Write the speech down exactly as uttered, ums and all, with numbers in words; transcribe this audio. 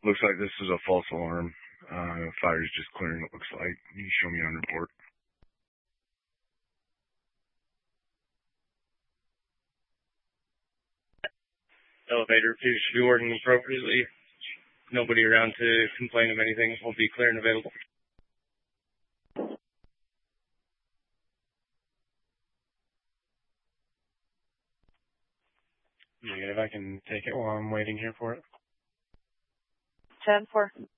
Looks like this is a false alarm. Uh, fire's just clearing, it looks like. Can you show me on report? Elevator appears to be working appropriately. Nobody around to complain of anything. Will be clear and available. Negative, I can take it while I'm waiting here for it. ten four.